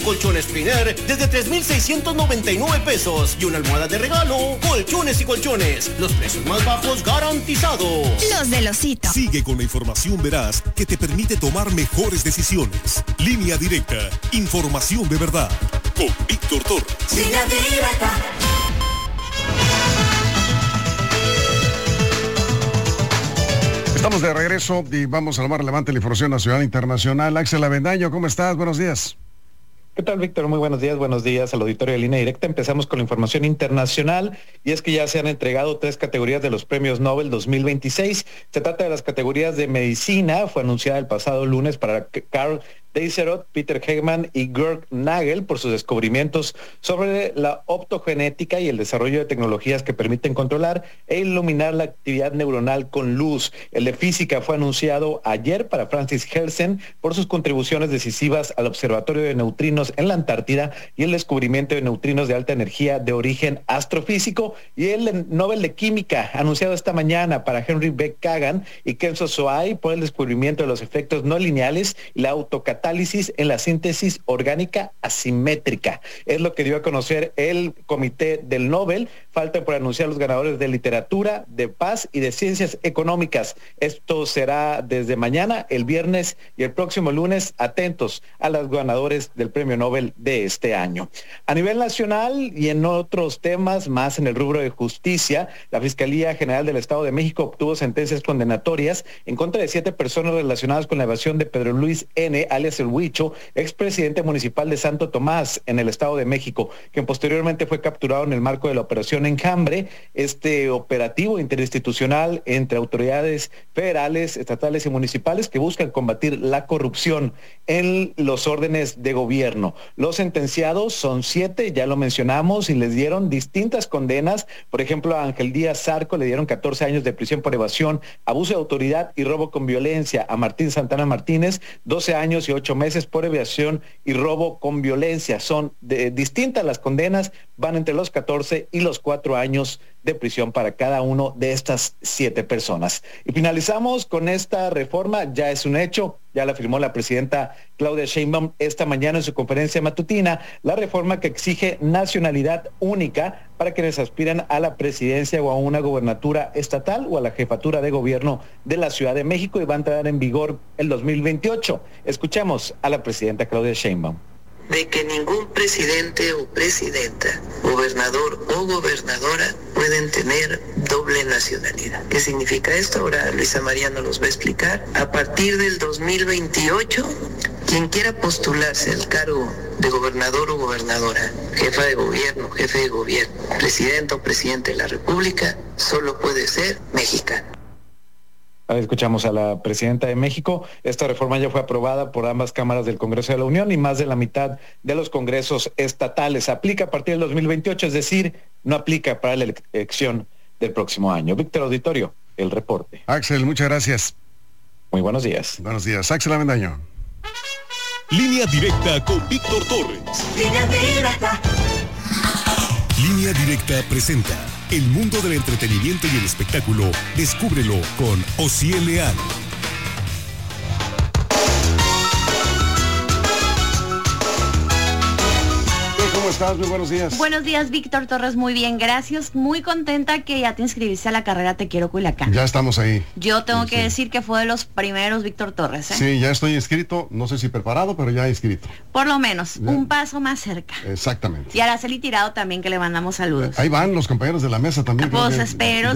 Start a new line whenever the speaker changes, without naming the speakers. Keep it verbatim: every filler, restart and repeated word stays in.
Colchones Piner desde tres mil seiscientos noventa y nueve pesos y una almohada de regalo. Colchones y colchones, los precios más bajos garantizados.
Los de Losito.
Sigue con la información veraz que te permite tomar mejores decisiones. Línea Directa, información de verdad. Con Víctor Torres.
Línea Directa.
Estamos de regreso y vamos a lo más relevante de la información nacional e internacional. Axel Avendaño, ¿cómo estás? Buenos días.
¿Qué tal, Víctor? Muy buenos días, buenos días al auditorio de Línea Directa. Empezamos con la información internacional y es que ya se han entregado tres categorías de los premios Nobel dos mil veintiséis. Se trata de las categorías de medicina, fue anunciada el pasado lunes para Carl Deisserot, Peter Hegman y Georg Nagel por sus descubrimientos sobre la optogenética y el desarrollo de tecnologías que permiten controlar e iluminar la actividad neuronal con luz. El de física fue anunciado ayer para Francis Helsen por sus contribuciones decisivas al Observatorio de Neutrinos en la Antártida y el descubrimiento de neutrinos de alta energía de origen astrofísico, y el Nobel de Química anunciado esta mañana para Henry B. Kagan y Kenzo Soai por el descubrimiento de los efectos no lineales y la autocatálisis en la síntesis orgánica asimétrica. Es lo que dio a conocer el Comité del Nobel. Falta por anunciar los ganadores de literatura, de paz y de ciencias económicas. Esto será desde mañana, el viernes y el próximo lunes. Atentos a los ganadores del Premio Nobel de este año. A nivel nacional y en otros temas, más en el rubro de justicia, la Fiscalía General del Estado de México obtuvo sentencias condenatorias en contra de siete personas relacionadas con la evasión de Pedro Luis N., alias El Huicho, expresidente municipal de Santo Tomás, en el Estado de México, quien posteriormente fue capturado en el marco de la Operación Enjambre, este operativo interinstitucional entre autoridades federales, estatales y municipales que buscan combatir la corrupción en los órdenes de gobierno. Los sentenciados son siete, ya lo mencionamos, y les dieron distintas condenas. Por ejemplo, a Ángel Díaz Zarco le dieron catorce años de prisión por evasión, abuso de autoridad y robo con violencia. A Martín Santana Martínez, doce años y ocho meses por evasión y robo con violencia. Son de, distintas las condenas, van entre los catorce y los cuatro años de prisión para cada uno de estas siete personas. Y finalizamos con esta reforma, ya es un hecho, ya la firmó la presidenta Claudia Sheinbaum esta mañana en su conferencia matutina, la reforma que exige nacionalidad única para quienes aspiran a la presidencia o a una gobernatura estatal o a la jefatura de gobierno de la Ciudad de México, y va a entrar en vigor el dos mil veintiocho. Escuchemos a la presidenta Claudia Sheinbaum.
De que ningún presidente o presidenta, gobernador o gobernadora pueden tener doble nacionalidad. ¿Qué significa esto? Ahora Luisa María nos los va a explicar. A partir del dos mil veintiocho, quien quiera postularse al cargo de gobernador o gobernadora, jefa de gobierno, jefe de gobierno, presidente o presidente de la República, solo puede ser mexicano.
Ahora escuchamos a la presidenta de México. Esta reforma ya fue aprobada por ambas cámaras del Congreso de la Unión y más de la mitad de los congresos estatales. Aplica a partir del dos mil veintiocho, es decir, no aplica para la elección del próximo año. Víctor Auditorio, el reporte.
Axel, muchas gracias.
Muy buenos días.
Buenos días. Axel Avendaño.
Línea Directa con Víctor Torres.
Línea Directa.
Línea Directa presenta el mundo del entretenimiento y el espectáculo. Descúbrelo con Osiel Leal.
¿Cómo estás? Muy buenos días.
Buenos días, Víctor Torres. Muy bien, gracias. Muy contenta que ya te inscribiste a la carrera Te Quiero Culiacán.
Ya estamos ahí.
Yo tengo
sí,
que
sí.
decir que fue de los primeros, Víctor Torres, ¿eh?
Sí, ya estoy inscrito. No sé si preparado, pero ya inscrito.
Por lo menos,
ya.
un paso más cerca.
Exactamente.
Y a Araceli Tirado también, que le mandamos saludos.
Ahí van los compañeros de la mesa también.
Pues
creo que-
espero